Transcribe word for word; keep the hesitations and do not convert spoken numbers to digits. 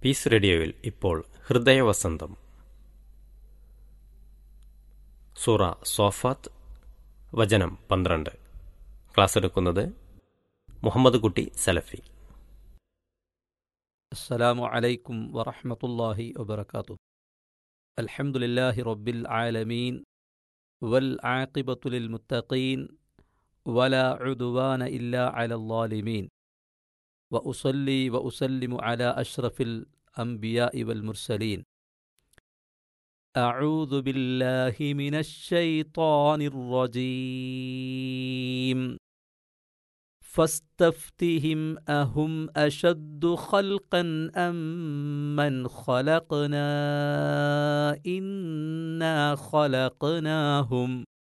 Piece റേഡിയോയിൽ ഇപ്പോൾ ഹൃദയവസന്തം, സൂറ സോഫാത്ത്, വചനം പന്ത്രണ്ട്. ക്ലാസ് എടുക്കുന്നത് മുഹമ്മദ് കുട്ടി സലഫി. അസ്സലാമു അലൈക്കും വറഹ്മത്തുള്ളാഹി വബറകാതുഹു. അൽഹംദുലില്ലാഹി റബ്ബിൽ ആലമീൻ വൽ ആഖിബത്തു ലിൽ മുത്തഖീൻ വലാ ഉദ്വാന ഇല്ലാ അലൽ ളാലിമീൻ വഉസല്ലി വഉസല്ലിമു അലാ അഷ്റഫിൽ അംബിയാഇ വൽ മുർസലീൻ. അഊദു ബില്ലാഹി മിനശ് ശൈത്വാനിർ റജീം. فاستفتهم أهم أشد خلقا أم من خلقنا إنا خلقناهم